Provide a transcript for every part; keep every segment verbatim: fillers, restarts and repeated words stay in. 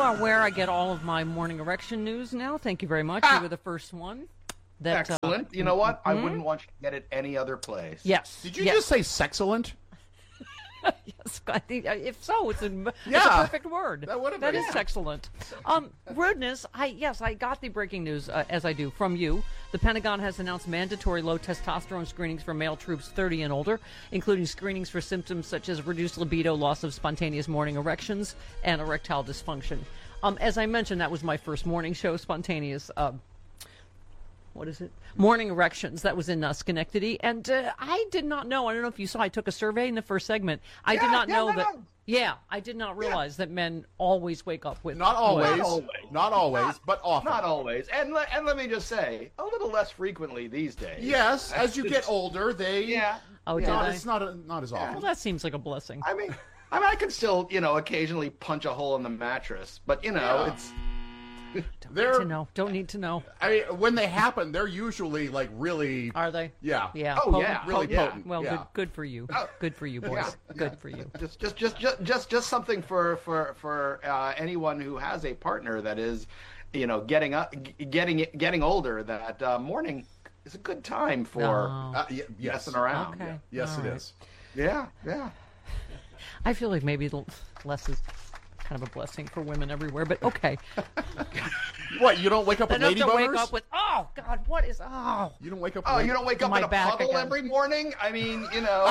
are where I get all of my morning erection news now. Thank you very much. Ah. You were the first one. That, Excellent. Uh, you know what? I mm-hmm. wouldn't want you to get it any other place. Yes. Did you yes. just say sexcellent? Yes, I think, if so, it's a, Yeah. it's a perfect word. That would have That been. is excellent. Um, rudeness, I yes, I got the breaking news, uh, as I do, from you. The Pentagon has announced mandatory low testosterone screenings for male troops thirty and older, including screenings for symptoms such as reduced libido, loss of spontaneous morning erections, and erectile dysfunction. Um, as I mentioned, that was my first morning show, spontaneous uh, what is it? Morning erections. That was in uh, Schenectady. And uh, I did not know, I don't know if you saw, I took a survey in the first segment. I Yeah, did not yeah, know no, that. no. Yeah, I did not realize that men always wake up with. Not always. Not always. Not always, but often. Not always. And, le- and let me just say, a little less frequently these days. Yes, as you get older, they. Yeah. Oh, yeah. did Not, I? it's not a, not as often. Well, that seems like a blessing. I mean, I mean, I can still, you know, occasionally punch a hole in the mattress, but you know, Yeah. it's Don't They're- need to know. Don't need to know. I mean, when they happen, they're usually like really. Are they? Yeah. Yeah. Oh, potent- yeah, really potent. potent. Well, Yeah. good, good for you. Oh. Good for you, boys. Yeah. Good for you. just, just, just, just, just, just something for for for uh, anyone who has a partner that is, you know, getting up, g- getting getting older. That uh, morning is a good time for. No. Uh, y- yes. Messing around. Okay. Yes, All it right. is. Yeah, yeah. I feel like maybe l- less is kind of a blessing for women everywhere, but okay. What? You don't wake up with Enough lady to wake boners? up with, oh, God, what is, oh. You don't wake up. Oh, with you don't wake up My in a back puddle again. every morning? I mean, you know.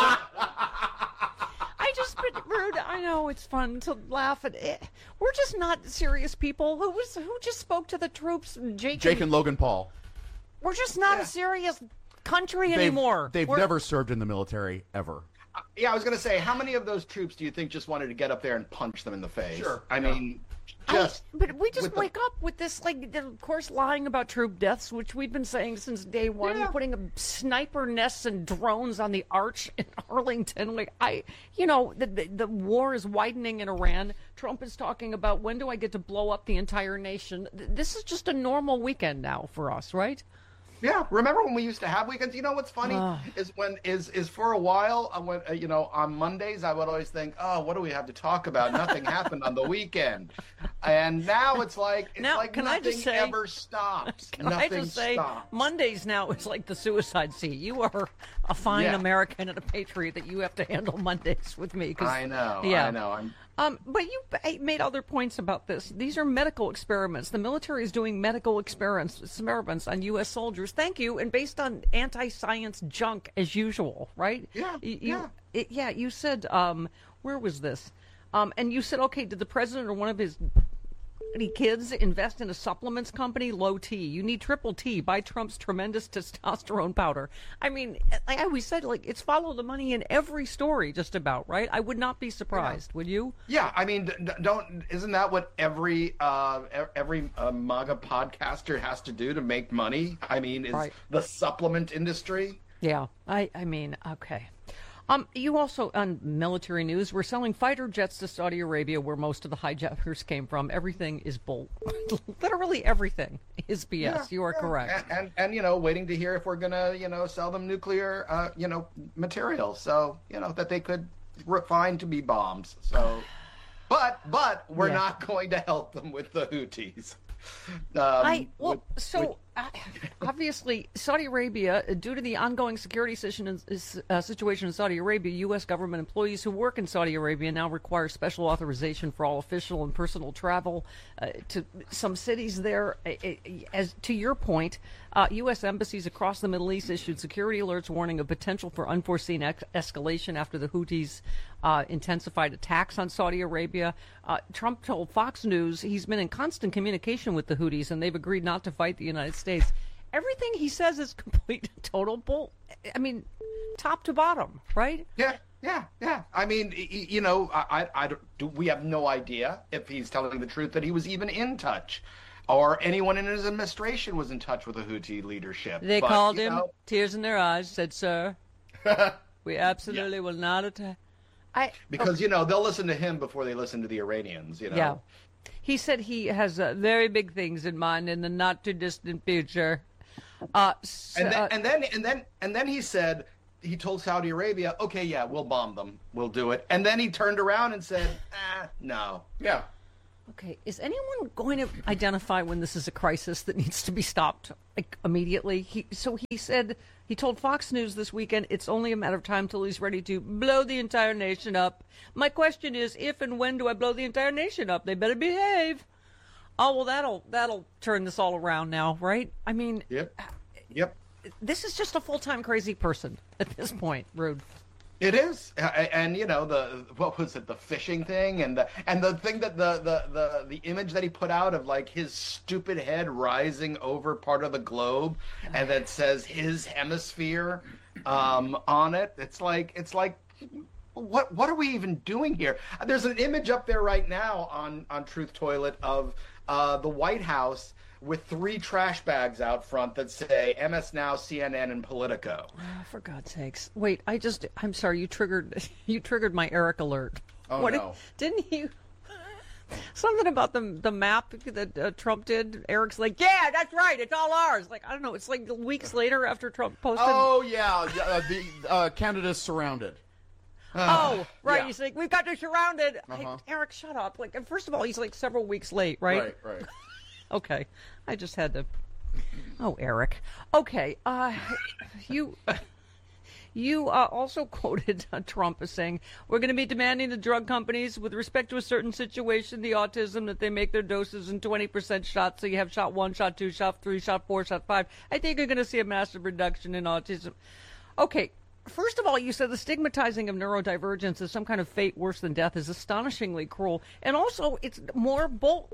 I just been rude. I know it's fun to laugh at it. We're just not serious people. Who was who just spoke to the troops? Jake. Jake and, and Logan Paul. we're just not Yeah. a serious country They've, anymore. They've We're- never served in the military ever. Yeah, I was going to say, how many of those troops do you think just wanted to get up there and punch them in the face? Sure, I yeah. mean, I- just. but we just with the- wake up with this, like, of course, lying about troop deaths, which we've been saying since day one. Yeah. Putting a sniper nests and drones on the arch in Arlington. Like, I, you know, the, the the war is widening in Iran. Trump is talking about when do I get to blow up the entire nation. Th- This is just a normal weekend now for us, right? Yeah, remember when we used to have weekends? You know what's funny Ah. is when is is for a while. I went, uh, you know, on Mondays I would always think, oh, what do we have to talk about? Nothing happened on the weekend, and now it's like it's Now, like can I nothing just say- ever stops. Can nothing I just say, stops. Mondays now is like the suicide seat. You are a fine Yeah. American and a patriot that you have to handle Mondays with me. 'cause- I know, Yeah. I know. I'm Um, but you b- made other points about this. These are medical experiments. The military is doing medical experiments, experiments on U S soldiers. Thank you, and based on anti-science junk as usual, right? Yeah, You, you- yeah. It, yeah. You said, um, where was this? Um, and you said, okay, did the president or one of his any kids invest in a supplements company? Low T. You need triple T. Buy Trump's tremendous testosterone powder. I mean, like I always said, like it's follow the money in every story, just about, right? I would not be surprised. Would you? Yeah, I mean, d- d- don't isn't that what every uh, e- every uh, MAGA podcaster has to do to make money? I mean, is Right. the supplement industry? Yeah. I. I mean, okay. Um, you also, on military news, we're selling fighter jets to Saudi Arabia, where most of the hijackers came from. Everything is bull. Literally everything is B S. Yeah, you are yeah. correct. And, and and you know, waiting to hear if we're gonna you know sell them nuclear uh, you know material, so you know that they could refine to be bombs. So, but but we're Yeah. not going to help them with the Houthis. Um, I well, with- so with- uh, obviously Saudi Arabia, uh, due to the ongoing security situation, uh, situation in Saudi Arabia, U S government employees who work in Saudi Arabia now require special authorization for all official and personal travel uh, to some cities there. Uh, uh, As to your point, uh, U S embassies across the Middle East issued security alerts warning of potential for unforeseen ex- escalation after the Houthis uh, intensified attacks on Saudi Arabia. Uh, Trump told Fox News he's been in constant communication with the Houthis, and they've agreed not to fight the United States. Everything he says is complete, total bull. I mean, top to bottom, right? Yeah, yeah, yeah. I mean, y- y- you know, I, I, I don't, do, we have no idea if he's telling the truth that he was even in touch, or anyone in his administration was in touch with the Houthi leadership. They But, called you him, know, tears in their eyes, said, "Sir, we absolutely will not attack." I because you know they'll listen to him before they listen to the Iranians. You know. yeah. He said he has uh, very big things in mind in the not too distant future. Uh, s- And then, uh, and then and then and then he said he told Saudi Arabia, okay, yeah, we'll bomb them, we'll do it. And then he turned around and said, ah, no. Yeah. Okay, is anyone going to identify when this is a crisis that needs to be stopped, like, immediately? He, so he said, he told Fox News this weekend, it's only a matter of time till he's ready to blow the entire nation up. My question is, if and when do I blow the entire nation up? They better behave. Oh, well, that'll that'll turn this all around now, right? I mean, Yep. Yep. this is just a full-time crazy person at this point, Rude. It is, Uh, and you know the what was it, the fishing thing, and the and the thing that the the the the image that he put out of like his stupid head rising over part of the globe, and that says his hemisphere um, on it. It's like it's like. What what are we even doing here? There's an image up there right now on, on Truth Toilet of uh, the White House with three trash bags out front that say M S Now, C N N, and Politico. Oh, for God's sakes! Wait, I just I'm sorry. You triggered you triggered my Eric alert. Oh, what no. Did, didn't you? Something about the the map that uh, Trump did. Eric's like, yeah, that's right. It's all ours. Like, I don't know. It's like weeks later after Trump posted. Oh yeah, yeah, uh, the uh, Canada's surrounded. Oh, right. yeah. He's like, we've got this surrounded. Uh-huh. Like, Eric, shut up. Like, and first of all, he's like several weeks late, right? Right, right. Okay. I just had to. Oh, Eric. Okay. Uh, you. You uh, also quoted uh, Trump as saying, we're going to be demanding the drug companies, with respect to a certain situation, the autism, that they make their doses in twenty percent shots. So you have shot one, shot two, shot three, shot four, shot five. I think you're going to see a massive reduction in autism. Okay. First of all, you said the stigmatizing of neurodivergence as some kind of fate worse than death is astonishingly cruel. And also, it's more bull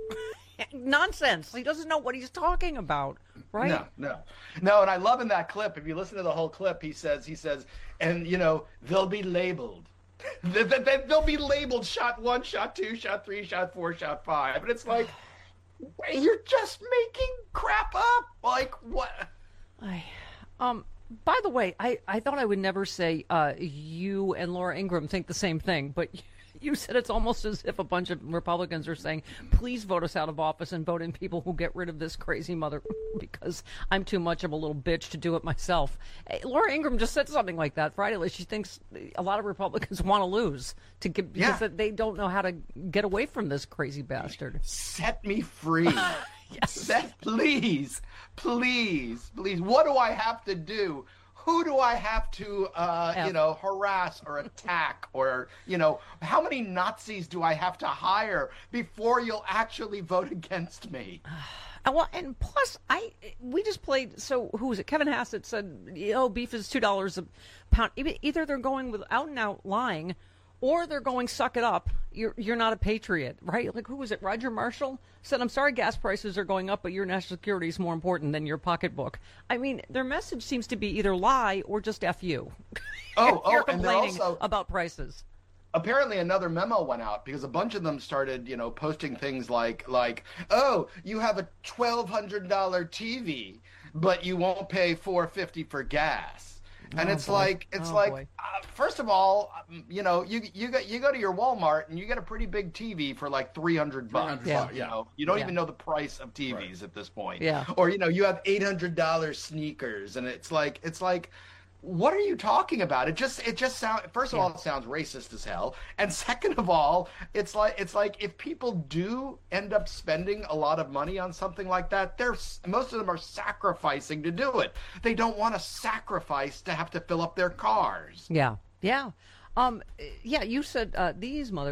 nonsense. He doesn't know what he's talking about, right? No, no, no. And I love in that clip. If you listen to the whole clip, he says, he says, and you know, they'll be labeled. They- they- They'll be labeled shot one, shot two, shot three, shot four, shot five. And it's like, wait, you're just making crap up. Like what? I, um. By the way, I, I thought I would never say uh, you and Laura Ingraham think the same thing, but you said it's almost as if a bunch of Republicans are saying, please vote us out of office and vote in people who get rid of this crazy mother because I'm too much of a little bitch to do it myself. Hey, Laura Ingraham just said something like that Friday. Like, she thinks a lot of Republicans want to lose to get, because Yeah. they don't know how to get away from this crazy bastard. Set me free. Yes. Set, please, please, please. What do I have to do? Who do I have to, uh, F. you know, harass or attack, or, you know, how many Nazis do I have to hire before you'll actually vote against me? Uh, Well, and plus, I we just played. So who was it? Kevin Hassett said, "Oh, beef is two dollars a pound." E- Either they're going with out and out lying, or they're going suck it up. You're you're not a patriot, right? Like, who was it? Roger Marshall said, "I'm sorry, gas prices are going up, but your national security is more important than your pocketbook." I mean, their message seems to be either lie or just F you. Oh, You're oh, and they're complaining also about prices. apparently another memo went out because a bunch of them started, you know, posting things like, like, oh, you have a twelve hundred dollar T V, but you won't pay four fifty for gas. And Oh, it's boy. like, it's Oh, like, boy. uh, first of all, um, you know, you you go you go to your Walmart and you get a pretty big T V for like three hundred bucks. Yeah. You know, you don't Yeah. even know the price of T Vs at this point. Yeah. Or you know, you have eight hundred dollar sneakers, and it's like, it's like. What are you talking about? It just it just sounds first of Yeah. all, it sounds racist as hell. And second of all, it's like it's like if people do end up spending a lot of money on something like that, they're most of them are sacrificing to do it. They don't want to sacrifice to have to fill up their cars. Yeah, yeah, um, yeah. You said uh, these mother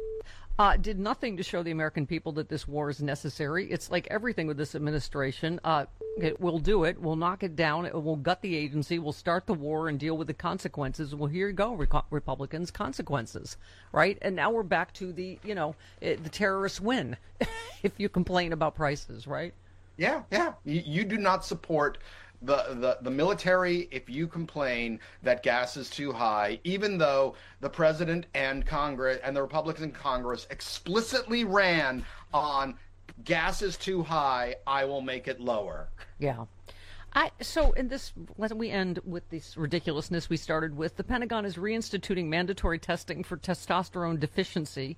uh, did nothing to show the American people that this war is necessary. It's like everything with this administration. Uh, it will do it. We'll knock it down. It will gut the agency. We'll start the war and deal with the consequences. Well, here you go, Reco- Republicans. Consequences, right? And now we're back to the, you know, it, the terrorists win if you complain about prices, right? Yeah, yeah. You, you do not support the, the, the military if you complain that gas is too high, even though the president and Congress and the Republicans in Congress explicitly ran on gas is too high, I will make it lower. Yeah. I, so in this, let we end with this ridiculousness we started with. The Pentagon is reinstituting mandatory testing for testosterone deficiency,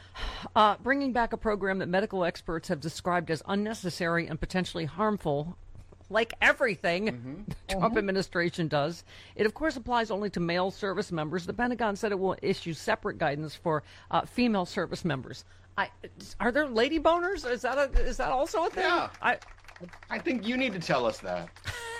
uh, bringing back a program that medical experts have described as unnecessary and potentially harmful. like everything the Trump mm-hmm. administration does. It, of course, applies only to male service members. The Pentagon said it will issue separate guidance for uh, female service members. I, are there lady boners? Is that a, is that also a thing? Yeah. I, I think you need to tell us that.